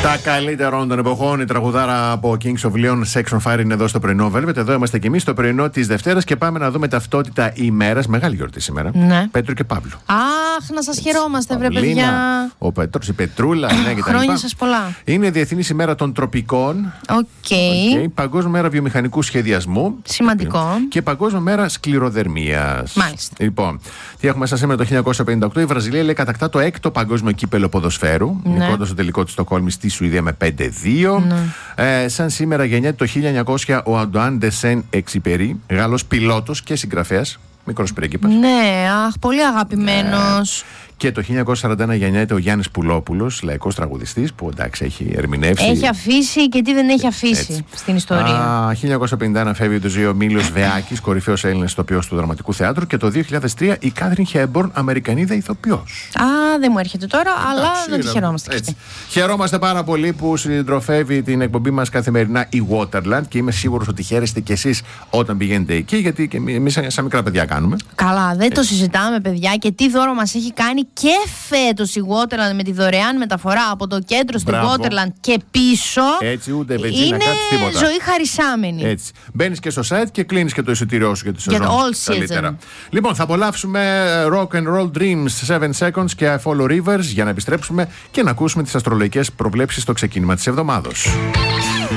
Τα καλύτερα όλων των εποχών, η τραγουδάρα από Kings of Leon, Sex on Fire, είναι εδώ στο πρωινό Velvet. Εδώ είμαστε κι εμείς στο πρωινό της Δευτέρας και πάμε να δούμε ταυτότητα ημέρας. Μεγάλη γιορτή σήμερα. Ναι. Πέτρο και Παύλου. Αχ, να σας χαιρόμαστε, βρε παιδιά. Ο Πέτρος, η Πετρούλα, ναι, κτλ. Χρόνια σας πολλά. Είναι Διεθνής ημέρα των τροπικών. Okay. Παγκόσμια μέρα βιομηχανικού σχεδιασμού. Σημαντικό. Και Παγκόσμια μέρα σκληροδερμίας. Μάλιστα. Λοιπόν, τι έχουμε μέσα σήμερα το 1958. Η Βραζιλία λέει κατακτά το 6ο παγκόσμιο κύπελο ποδοσφαίρου. Ναι. Νικώντας το τελικό της Στοκχόλμης στη Σουηδία με 5-2. Ναι. Σαν σήμερα γεννιέται το 1900 ο Αντουάν ντε Σεν-Εξιπερί, Γάλλος πιλότος και συγγραφέας. Μικρός πρίγκιπας. Ναι, αχ, πολύ αγαπημένος. Και το 1941 γεννιέται ο Γιάννης Πουλόπουλος, λαϊκός τραγουδιστής, που εντάξει έχει ερμηνεύσει. Έχει αφήσει και τι δεν έχει αφήσει στην ιστορία. 1951 φεύγει το ζωή ο Μήλος Βεάκης, κορυφαίος Έλληνας ηθοποιός του Δραματικού Θεάτρου. Και το 2003 η Κάθριν Χέμπορν, Αμερικανίδα ηθοποιός. Δεν μου έρχεται τώρα, αλλά δεν τη χαιρόμαστε. Χαιρόμαστε πάρα πολύ που συντροφεύει την εκπομπή μας καθημερινά η Waterland και είμαι σίγουρος ότι χαίρεστε κι εσείς όταν πηγαίνετε εκεί, γιατί και εμείς σαν μικρά παιδιά κάνουμε. Καλά, δεν το συζητάμε, παιδιά, και τι δώρο μας έχει κάνει και φέτος η Waterland με τη δωρεάν μεταφορά από το κέντρο στη Waterland και πίσω. Έτσι, ούτε βενζίνα, κάτι τίποτα. Είναι ζωή χαρισάμενη. Έτσι. Μπαίνεις και στο site και κλείνεις και το εισιτήριό σου για τη σεζόν. Get all καλύτερα. Λοιπόν, θα απολαύσουμε Rock and Roll Dreams 7 Seconds και I Follow Rivers για να επιστρέψουμε και να ακούσουμε τις αστρολογικές προβλέψεις στο ξεκίνημα της εβδομάδος.